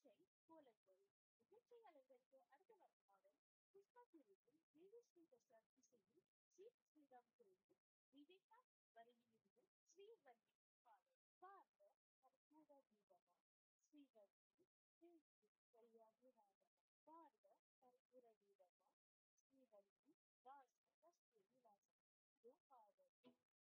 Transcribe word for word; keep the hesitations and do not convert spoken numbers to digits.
கோலங்கள். நிகழ்ச்சியை அலங்கரிக்க அடுத்த வரும் பாடல் புஷ்பா பிரிவில் தேவி ஸ்ரீ பிரசாத் இசையில் சி ஸ்ரீராம் கோயில் விவேகா வரியிலிருந்து ஸ்ரீவல்லி பாடல் பாடல்